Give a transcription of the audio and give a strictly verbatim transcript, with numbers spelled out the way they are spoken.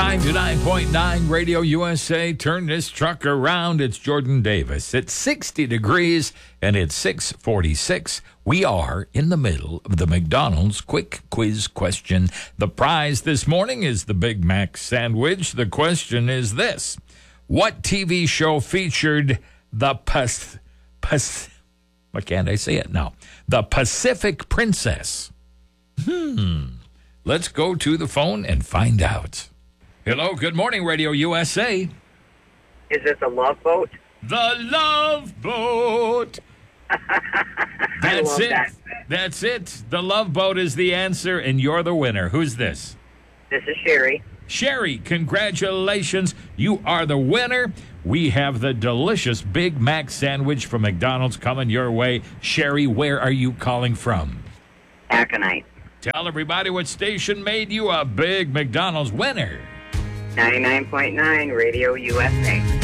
ninety-nine point nine Radio U S A. Turn this truck around. It's Jordan Davis. It's sixty degrees and it's six forty-six. We are in the middle of the McDonald's quick quiz question. The prize this morning is the Big Mac sandwich. The question is this. What T V show featured the Pas... Pas... Why can't I say it now? The Pacific Princess. Hmm. Let's go to the phone and find out. Hello, good morning, Radio U S A. Is this a Love Boat? The Love Boat. That's love it. that. That's it. The Love Boat is the answer, and you're the winner. Who's this? This is Sherry. Sherry, congratulations. You are the winner. We have the delicious Big Mac sandwich from McDonald's coming your way. Sherry, where are you calling from? Aconite. Tell everybody what station made you a big McDonald's winner. ninety-nine point nine Radio U S A.